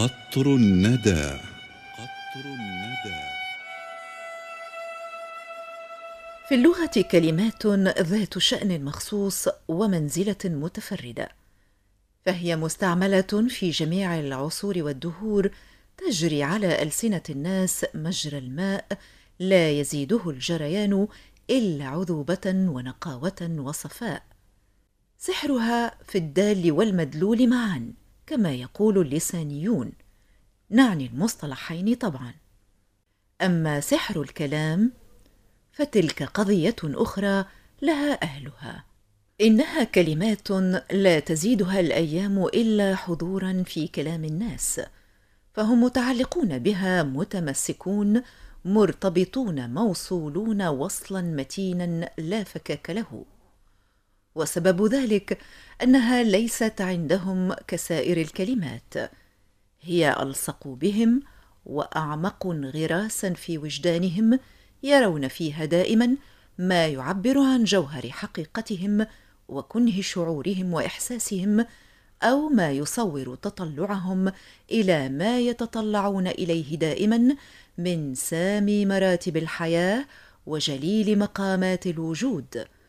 قطر الندى. قطر الندى. في اللغة كلمات ذات شأن مخصوص ومنزلة متفردة، فهي مستعملة في جميع العصور والدهور، تجري على ألسنة الناس مجرى الماء، لا يزيده الجريان إلا عذوبة ونقاوة وصفاء. سحرها في الدال والمدلول معا، كما يقول اللسانيون، نعني المصطلحين طبعا. أما سحر الكلام فتلك قضية أخرى لها أهلها. إنها كلمات لا تزيدها الأيام إلا حضورا في كلام الناس، فهم متعلقون بها، متمسكون، مرتبطون، موصولون وصلا متينا لا فكاك له. وسبب ذلك أنها ليست عندهم كسائر الكلمات، هي ألصق بهم وأعمق انغراسا في وجدانهم، يرون فيها دائما ما يعبر عن جوهر حقيقتهم وكنه شعورهم وإحساسهم، أو ما يصور تطلعهم إلى ما يتطلعون إليه دائما من سامي مراتب الحياة وجليل مقامات الوجود،